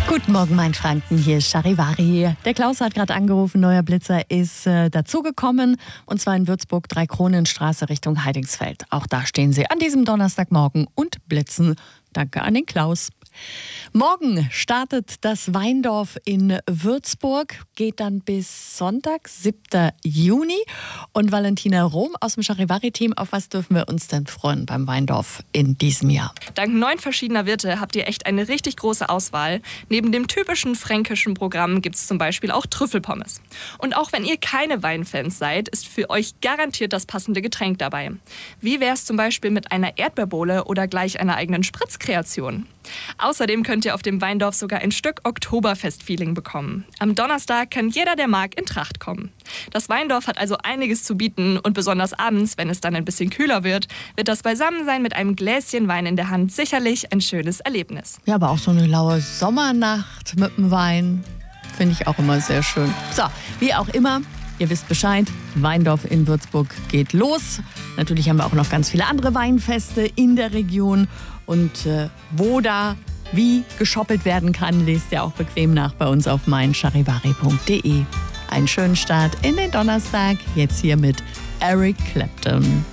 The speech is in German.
Guten Morgen, mein Franken, hier ist Charivari. Der Klaus hat gerade angerufen, neuer Blitzer ist dazugekommen. Und zwar in Würzburg, Dreikronenstraße Richtung Heidingsfeld. Auch da stehen sie an diesem Donnerstagmorgen und blitzen. Danke an den Klaus. Morgen startet das Weindorf in Würzburg, geht dann bis Sonntag, 7. Juni. Und Valentina Rohm aus dem Charivari-Team, auf was dürfen wir uns denn freuen beim Weindorf in diesem Jahr? Dank 9 verschiedener Wirte habt ihr echt eine richtig große Auswahl. Neben dem typischen fränkischen Programm gibt es zum Beispiel auch Trüffelpommes. Und auch wenn ihr keine Weinfans seid, ist für euch garantiert das passende Getränk dabei. Wie wäre es zum Beispiel mit einer Erdbeerbowle oder gleich einer eigenen Spritzkreation? Außerdem könnt ihr auf dem Weindorf sogar ein Stück Oktoberfest-Feeling bekommen. Am Donnerstag kann jeder, der mag, in Tracht kommen. Das Weindorf hat also einiges zu bieten und besonders abends, wenn es dann ein bisschen kühler wird das Beisammensein mit einem Gläschen Wein in der Hand sicherlich ein schönes Erlebnis. Ja, aber auch so eine laue Sommernacht mit dem Wein finde ich auch immer sehr schön. So, wie auch immer, ihr wisst Bescheid, Weindorf in Würzburg geht los. Natürlich haben wir auch noch ganz viele andere Weinfeste in der Region. Und wo da wie geshoppelt werden kann, lest ihr auch bequem nach bei uns auf meincharivari.de. Einen schönen Start in den Donnerstag, jetzt hier mit Eric Clapton.